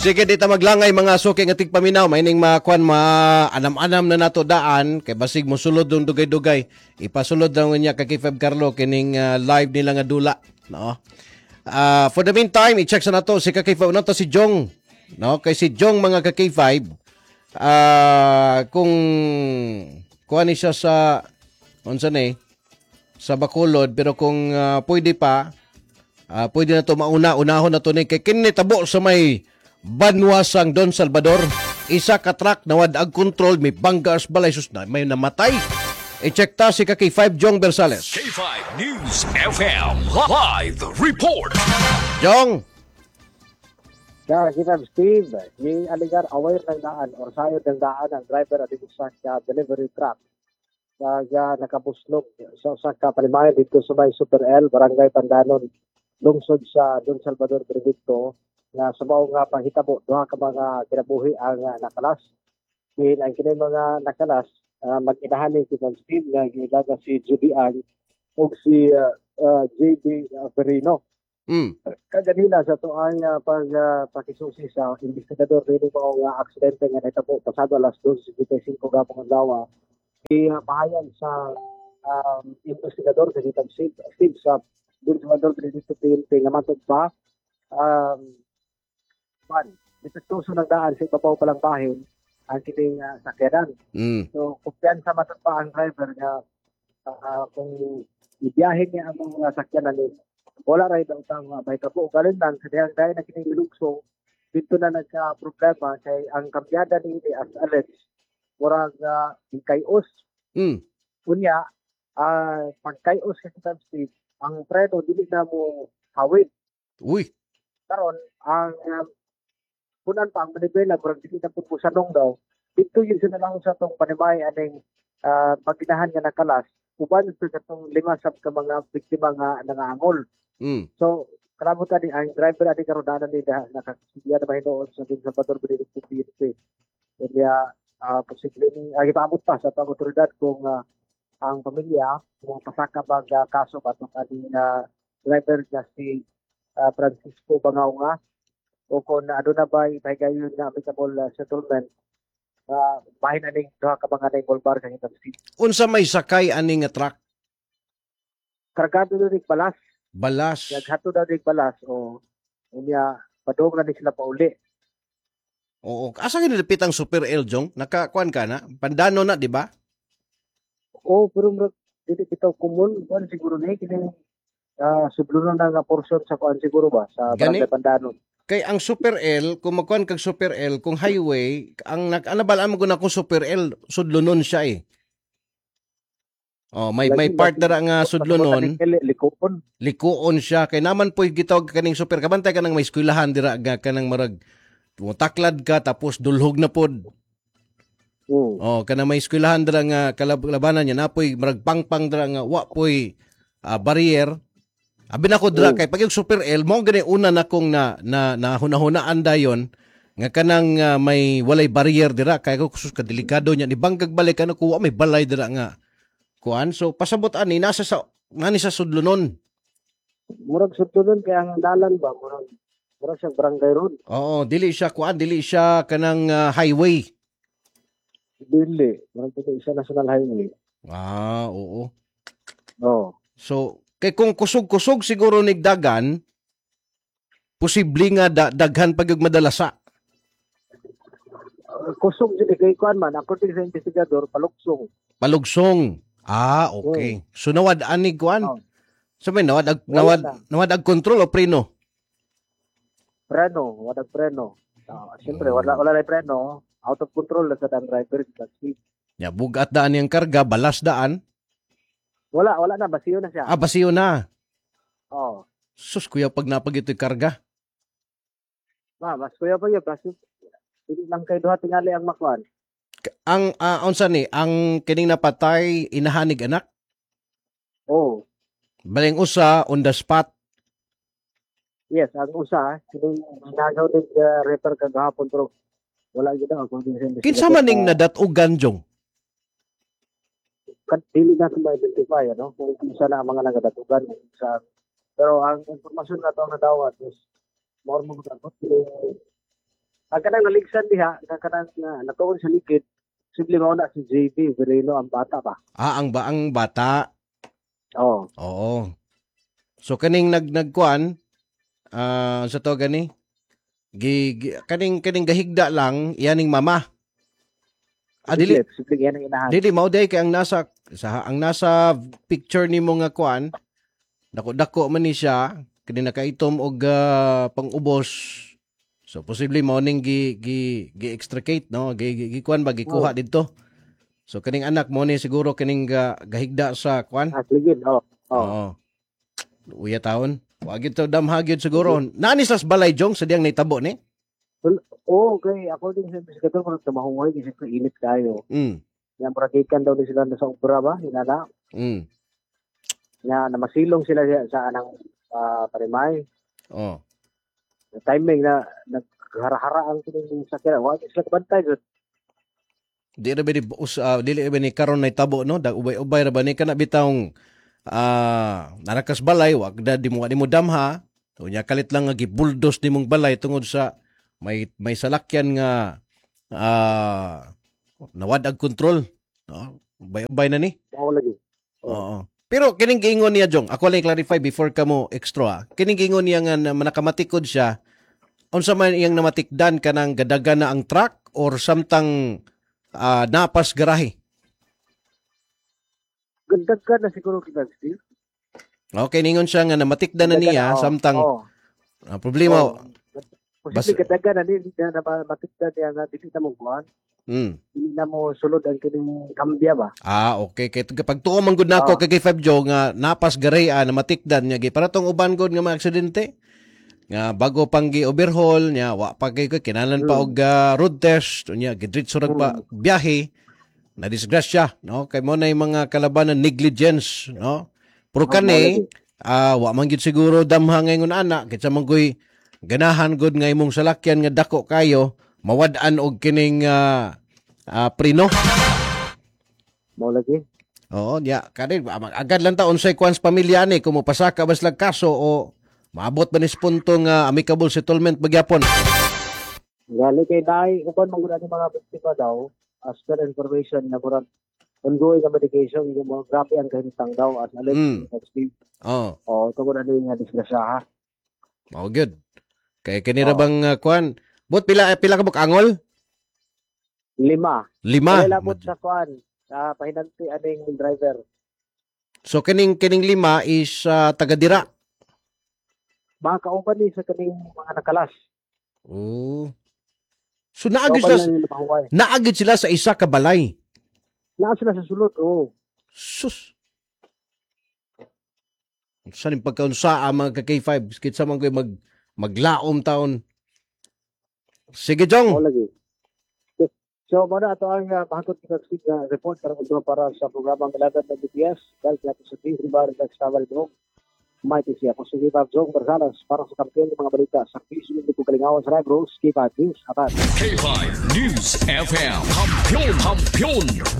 Sige, dita maglangay mga suki nga tigpaminaw. May ning makuan anam-anam na nato daan. Kay basig mo sulod ng dugay-dugay. Ipasulod daw niya kay Feb Carlo kining live nila nga dula. No? For the meantime, i-check sa nato si Kaki5 na to si Jong. No? Kay si Jong mga Kaki5 kung kuha ni siya sa sa Bacolod, pero kung pwede pa pwede na to unahon na to ni kay kinitabo sa may banwasang Don Salvador. Isa ka truck na wadag control, may banggas balay sus na may namatay. I-check ta si Kaki5 Jong Bersales. K5 News FM Live Report. Jong! Kaya kita Steve, yung aligar aware ng daan or sayo ng daan ang driver at isa sa delivery truck. Kaya nakabuslog sa kapalimayan dito sa may Super L, Barangay Pandanon, lungsod sa Don Salvador, Benedicto, na sa mao nga panghitabo, duha ka mga kinabuhi ang nakalas. Din ang kinay mga nakalas, mag-inahali kita Steve nga gilaga si Judian o si JB Verino. Kaganina sa to ang pakisusi sa investigador rin mo nga aksidente nga nahitabo pasado alas 12:55 gapon adlaw. Pahayan sa investigador sa kitang Steve sa Don Salvador Benedicto PNP nga matod pa dito ng daan sa ibabaw palang bahin ang kining sakyanan. So kumpiyansa matod pa ang driver nga kung ibiyahe niya ang mga sakyanan wala rin ang tama may kabo galing lang sa dahil na kinilugso dito na nagka-problema kay ang kambyada ni as alleged murag kayos. Unya pagkayos kasi Steve ang preno dili na mo hawid. Karon ang punan pa ang manibela murag dili na pud pusanong daw dito yun sila lang sa tong panimay aning paginahan nga nakalas uban sa katong limasap ka mga biktima nga nangaangol. So, kalabutan ni ang driver ani karon na nila nakasiya na mahinoon sa Don Salvador Benedicto PNP. Kaya posible ni paabot pa sa otoridad kung ang pamilya kung pasaka bag kaso batok ani driver nga si Francisco Bangaunga o kung ano na ba ipahigayon na applicable settlement bahin aning duha ka mga naing bar kang itang Unsa may sakay ani nga truck? Kargado ni Balas. Naghato daw rin balas o unya padong na sila pauli. Oo. Asa ginilipit ang Super L, Jong? Nakakuan ka na? Pandano na, di ba? Oo, pero dito bitaw kumul. Kuan siguro na kini sublunan na nga portion sa kuan siguro ba? Sa Barangay Pandanon. Kay ang Super L, kung magkuhan kag Super L, kung highway, ang anabalaan mo na kung Super L, sudlunon siya eh. Oh, may part na nga sudlonon. Likuon siya kay naman po'y gitawag kaning super kabantay ka nang may eskwelahan dira ga kanang marag taklad ka tapos dulhog na pod. Oh, kana may eskwelahan dira nga kalabanan niya napoy marag pangpang dira nga wa po'y barrier. Abi na ko dira kay pag yung Super L mo gani una na kong na hunahunaan dayon nga kanang may walay barrier dira kay ko sus ka delikado niya ni banggag balik ano kuwa may balay dira nga kuan. So pasabot ani nasa sa sudlunon. Murag sudlunon kay ang dalan ba murag sa barangay road. Oo, dili siya kanang highway. Dili, murag siya national highway. Oo. Oh. So kay kung kusog-kusog siguro nigdagan posible nga daghan pag madalasa. Kusog jud kay kuan man ako sa investigador Palugsong. Okay. So nawad ani kuan. So may nawad control o preno? Wadag preno. Siyempre wala na preno, out of control na sa driver speed. Ya bugat daan yang karga, balas daan. Wala na basiyo na siya. Basiyo na. Oh. Sus kuya pag napag ito'y karga. Mas kuya pa yun kasi hindi lang kay duha tingali ang makuan. Ang unsa ni ang kining napatay inahanig anak? Oh. Baling usa on the spot. Yes, ang usa kining nagaw din refer kagahapon pero wala gyud ako kinsa man ning nadatugan Jong? Dili na sa identify kung kinsa na ang mga nagadatugan sa pero ang impormasyon na to na dawat is more mo dapat Ang kanang naligsan diha, ang kanang natuon sa likid, simple mo na si JB Vereno ang bata ba? Ang bata. Oo. Oo. So kaning nagkuan sa to gani kaning gahigda lang iyaning mama. Dili yan ang inahan. Dili mao day kay ang nasa picture nimo nga kuan dako man ni siya kini nakaitom og pang-ubos. So posible mao ning gi extricate no gi kuan ba gikuha didto. So kaning anak mo ni siguro kining gahigda sa kuan. Ligid. Oo. Uya taon. Wa gyud to damhagyod siguro. Nani sas balay jong sa diyang naitabo ni? Okay. Ako din sa bisikador ko tumahungay kasi ko init kayo. Yan prakikan daw din sila sa obra ba? Hinana. Na masilong sila sa anang parimay. Oh. Timing na naghara-hara ang kining sakyan. Wa sila kabantay jud. Dili ba ni karon naitabo no? Ubay-ubay ra ba ni kana bitawng narakas balay wag da di mo damha. Unya kalit lang nga gibuldos nimong balay tungod sa may salakyan nga nawadag control, no? Bay na ni. Oo lagi. Oo. Pero kining giingon niya Jong, ako lang clarify before ka mo extra. Kining giingon niya nga manakamatikod siya. Unsa man iyang namatikdan kanang gadagan na ang truck or samtang napas garahe? Gadagan na siguro kita Steve. Okay, ningon siya nga namatikdan na niya samtang problema. Posible gadagan na din na matikdan niya nga dili na mo kuan. Hindi na mo sulod ang kining kambya ba? Okay. Kaya kapag tuo man gud nako kay 5 Jo nga napas gareya na matikdan niya para tong uban gud nga mga aksidente. Nga bago pang gi-overhaul niya, wa pa kay kinalan pa og road test, niya gidritso rag pa biyahe na disgrasya, no? Kay mo na yung mga kalabanan negligence, no? Pero kani wa man gid siguro damha ngayon ana kitsa man koy ganahan gud nga imong salakyan nga dako kayo mawad-an og kining preno. Mao lagi. Oo, kani agad lang ta unsay kwans pamilya ni kung mopasaka bas lag kaso o maabot ba ni sa punto nga amicable settlement magyapon. Gali kay dai uban man gud ang mga biktima daw as per information na murag ongoing nga medication yung mga grabe ang kahintang daw as alleged. Tungod ano nga disgrasya ha. Mao good. Kay kini ra bang kuan? But pila ka buk angol? 5. Wala mo sa kuan sa pahinanti aning driver. So kining 5 is taga-dira. Mga kauban ni sa kaning mga nakalas. So naagid sila sa isa ka balay. Naa sila sa sulod. Sus. Saan yung pagkaunsaa mga ka-K5? Kitsa man ko'y maglaom taon. Sige, Jong. Lagi. So, muna ito ang mahagod na report para sa programang Malagan ng BTS dahil natin sa TV Bar ng Staval Dog. Mighty siya. Kung sige, Bob Jong Barzalas para sa kampiyon ng mga balita sa piso ng Kalingawan sa Ragros, K5 News. K5 News FM. Kampiyon!